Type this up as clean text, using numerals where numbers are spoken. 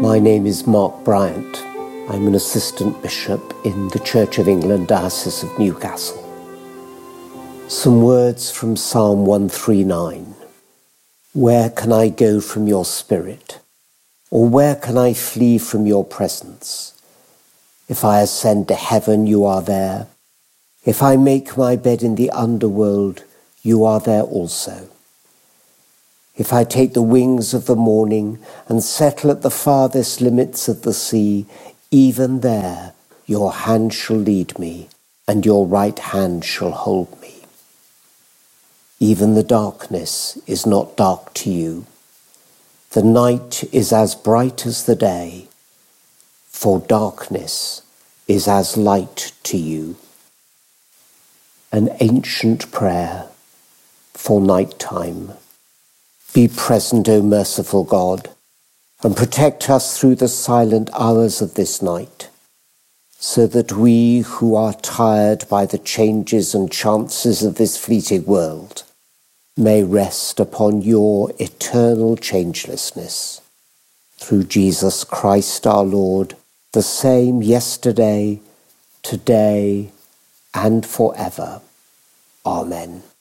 My name is Mark Bryant. I'm an assistant bishop in the Church of England, Diocese of Newcastle. Some words from Psalm 139. Where can I go from your spirit? Or where can I flee from your presence? If I ascend to heaven, you are there. If I make my bed in the underworld, you are there also. If I take the wings of the morning and settle at the farthest limits of the sea, even there your hand shall lead me, and your right hand shall hold me. Even the darkness is not dark to you. The night is as bright as the day, for darkness is as light to you. An ancient prayer for night time. Be present, O merciful God, and protect us through the silent hours of this night, so that we who are tired by the changes and chances of this fleeting world may rest upon your eternal changelessness. Through Jesus Christ our Lord, the same yesterday, today, and forever. Amen.